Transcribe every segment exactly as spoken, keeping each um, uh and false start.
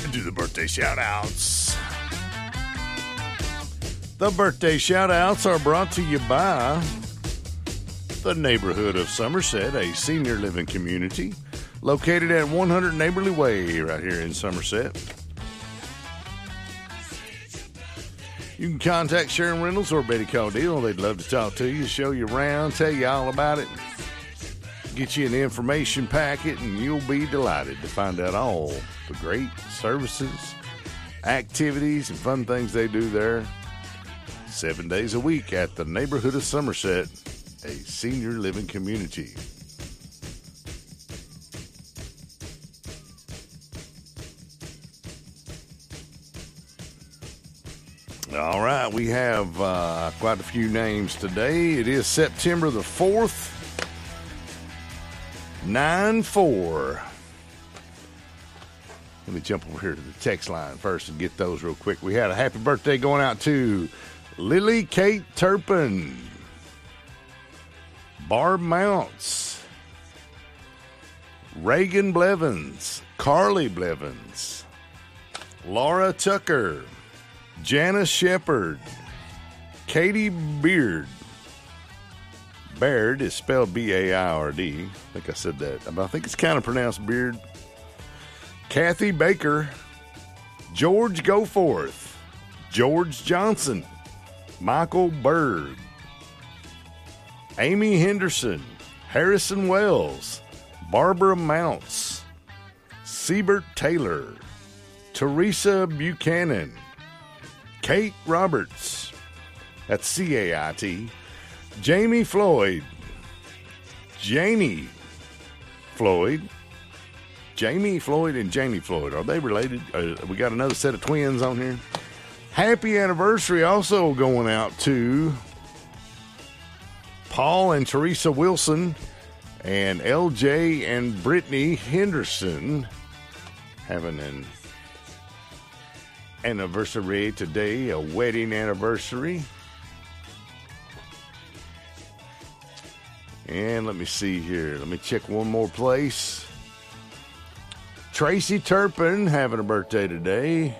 do the birthday shout-outs. The birthday shout-outs are brought to you by the neighborhood of Somerset, a senior living community located at one hundred Neighborly Way right here in Somerset. You can contact Sharon Reynolds or Betty Caudill. They'd love to talk to you, show you around, tell you all about it, get you an information packet, and you'll be delighted to find out all the great services, activities, and fun things they do there seven days a week at the neighborhood of Somerset, a senior living community. All right, we have uh, quite a few names today. It is September the fourth, nine four. Let me jump over here to the text line first and get those real quick. We had a happy birthday going out to Lily Kate Turpin, Barb Mounts, Reagan Blevins, Carly Blevins, Laura Tucker, Janice Shepard, Katie Beard. Baird is spelled B A I R D. I think I said that. But I think it's kind of pronounced Beard. Kathy Baker, George Goforth, George Johnson, Michael Bird, Amy Henderson, Harrison Wells, Barbara Mounts, Siebert Taylor, Teresa Buchanan, Kate Roberts, that's C A I T, Jamie Floyd, Janie Floyd, Jamie Floyd and Jamie Floyd, are they related? Uh, we got another set of twins on here. Happy anniversary also going out to Paul and Teresa Wilson and L J and Brittany Henderson having an anniversary today, a wedding anniversary. And let me see here. Let me check one more place. Tracy Turpin having a birthday today.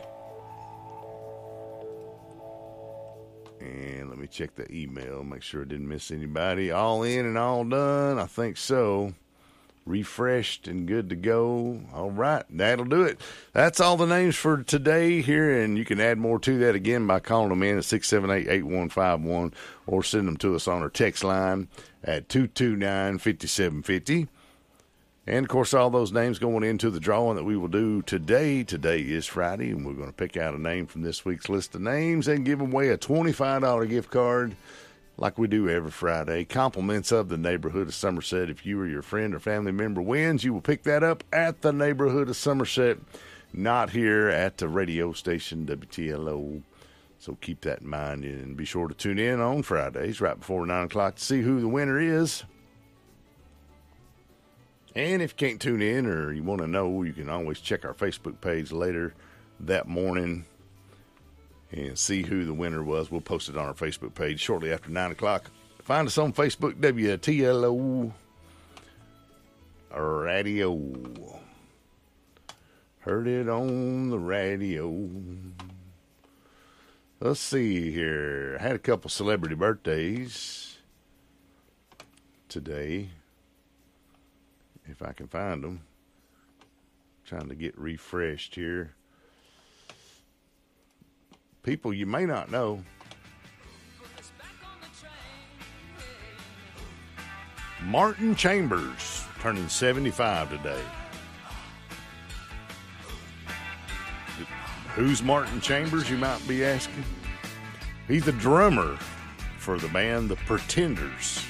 And let me check the email, make sure I didn't miss anybody. All in and all done. I think so. Refreshed and good to go. All right, that'll do it. That's all the names for today here, and you can add more to that again by calling them in at six seven eight, eight one five one or send them to us on our text line at two two nine, five seven five zero. And, of course, all those names going into the drawing that we will do today. Today is Friday, and we're going to pick out a name from this week's list of names and give away a twenty-five dollars gift card like we do every Friday. Compliments of the neighborhood of Somerset. If you or your friend or family member wins, you will pick that up at the neighborhood of Somerset, not here at the radio station W T L O. So keep that in mind, and be sure to tune in on Fridays right before nine o'clock to see who the winner is. And if you can't tune in or you want to know, you can always check our Facebook page later that morning and see who the winner was. We'll post it on our Facebook page shortly after nine o'clock. Find us on Facebook, W T L O Radio. Heard it on the radio. Let's see here. I had a couple celebrity birthdays today, if I can find them. Trying to get refreshed here. People you may not know. Martin Chambers turning seventy-five today. Who's Martin Chambers, you might be asking? He's the drummer for the band The Pretenders.